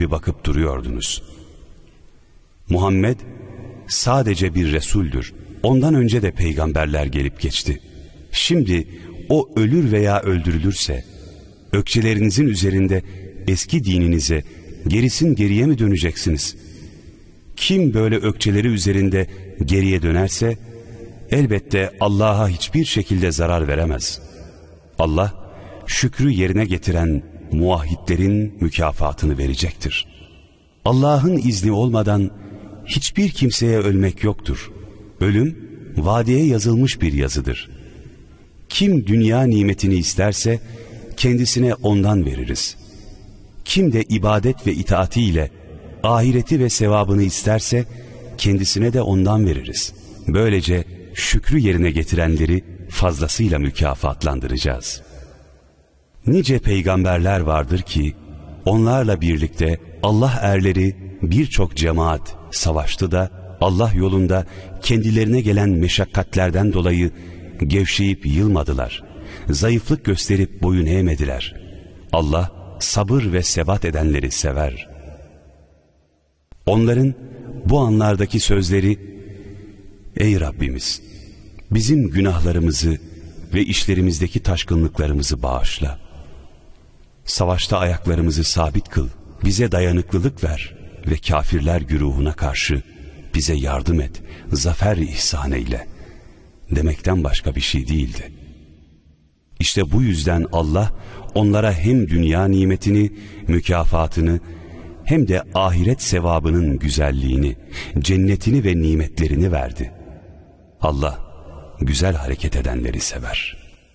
gibi bakıp duruyordunuz. Muhammed sadece bir Resul'dür. Ondan önce de peygamberler gelip geçti. Şimdi o ölür veya öldürülürse, ökçelerinizin üzerinde eski dininize gerisin geriye mi döneceksiniz? Kim böyle ökçeleri üzerinde geriye dönerse, elbette Allah'a hiçbir şekilde zarar veremez. Allah, şükrü yerine getiren muvahhidlerin mükafatını verecektir. Allah'ın izni olmadan hiçbir kimseye ölmek yoktur. Ölüm, vadeye yazılmış bir yazıdır. Kim dünya nimetini isterse, kendisine ondan veririz. Kim de ibadet ve itaatiyle ahireti ve sevabını isterse, kendisine de ondan veririz. Böylece şükrü yerine getirenleri fazlasıyla mükafatlandıracağız. Nice peygamberler vardır ki, onlarla birlikte Allah erleri birçok cemaat savaştı da, Allah yolunda kendilerine gelen meşakkatlerden dolayı gevşeyip yılmadılar. Zayıflık gösterip boyun eğmediler. Allah sabır ve sebat edenleri sever. Onların bu anlardaki sözleri, ey Rabbimiz, bizim günahlarımızı ve işlerimizdeki taşkınlıklarımızı bağışla. Savaşta ayaklarımızı sabit kıl, bize dayanıklılık ver ve kafirler güruhuna karşı bize yardım et, zafer ihsan eyle demekten başka bir şey değildi. İşte bu yüzden Allah onlara hem dünya nimetini, mükafatını hem de ahiret sevabının güzelliğini, cennetini ve nimetlerini verdi. Allah güzel hareket edenleri sever.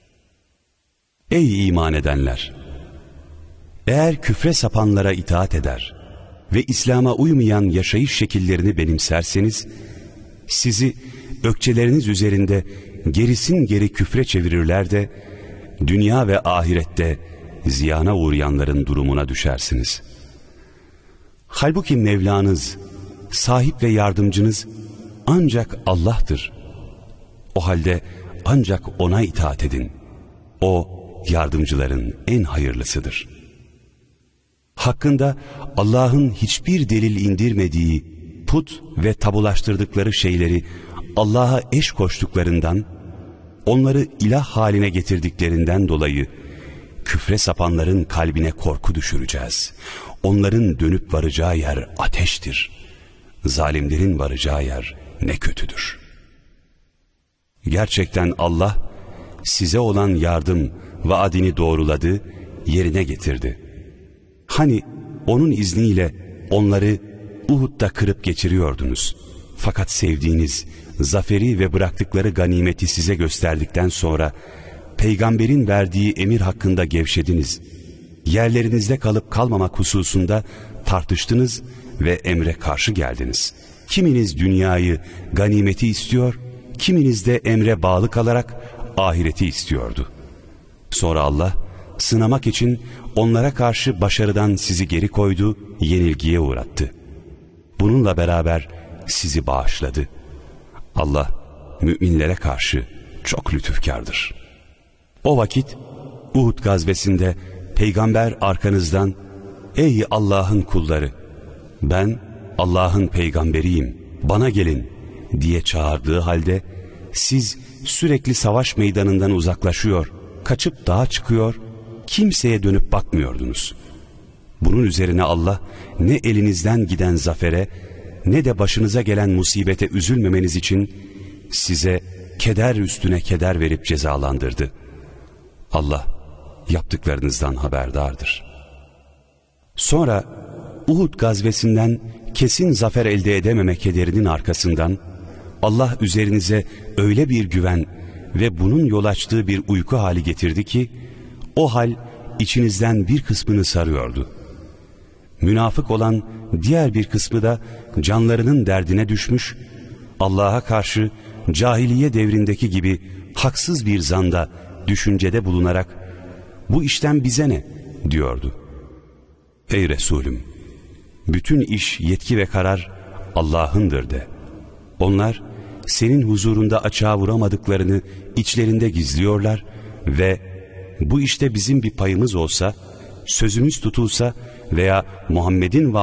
Ey iman edenler! Eğer küfre sapanlara itaat eder ve İslam'a uymayan yaşayış şekillerini benimserseniz, sizi ökçeleriniz üzerinde gerisin geri küfre çevirirler de, dünya ve ahirette ziyana uğrayanların durumuna düşersiniz. Halbuki Mevlanız, sahip ve yardımcınız ancak Allah'tır. O halde ancak O'na itaat edin. O, yardımcıların en hayırlısıdır. Hakkında Allah'ın hiçbir delil indirmediği put ve tabulaştırdıkları şeyleri Allah'a eş koştuklarından, onları ilah haline getirdiklerinden dolayı küfre sapanların kalbine korku düşüreceğiz. Onların dönüp varacağı yer ateştir. Zalimlerin varacağı yer ne kötüdür. Gerçekten Allah size olan yardım vaadini doğruladı, yerine getirdi. Hani onun izniyle onları Uhud'da kırıp geçiriyordunuz. Fakat sevdiğiniz zaferi ve bıraktıkları ganimeti size gösterdikten sonra peygamberin verdiği emir hakkında gevşediniz. Yerlerinizde kalıp kalmamak hususunda tartıştınız ve emre karşı geldiniz. Kiminiz dünyayı, ganimeti istiyor, kiminiz de emre bağlı kalarak ahireti istiyordu. Sonra Allah sınamak için onlara karşı başarıdan sizi geri koydu, yenilgiye uğrattı. Bununla beraber sizi bağışladı. Allah müminlere karşı çok lütufkardır. O vakit Uhud gazvesinde peygamber arkanızdan, ey Allah'ın kulları, ben Allah'ın peygamberiyim, bana gelin diye çağırdığı halde siz sürekli savaş meydanından uzaklaşıyor, kaçıp dağa çıkıyor, kimseye dönüp bakmıyordunuz. Bunun üzerine Allah ne elinizden giden zafere ne de başınıza gelen musibete üzülmemeniz için size keder üstüne keder verip cezalandırdı. Allah yaptıklarınızdan haberdardır. Sonra Uhud gazvesinden kesin zafer elde edememe kederinin arkasından Allah üzerinize öyle bir güven ve bunun yol açtığı bir uyku hali getirdi ki o hal içinizden bir kısmını sarıyordu. Münafık olan diğer bir kısmı da canlarının derdine düşmüş, Allah'a karşı cahiliye devrindeki gibi haksız bir zanda, düşüncede bulunarak bu işten bize ne diyordu. Ey Resulüm, bütün iş, yetki ve karar Allah'ındır de. Onlar senin huzurunda açığa vuramadıklarını içlerinde gizliyorlar ve bu işte bizim bir payımız olsa, sözümüz tutulsa veya Muhammed'in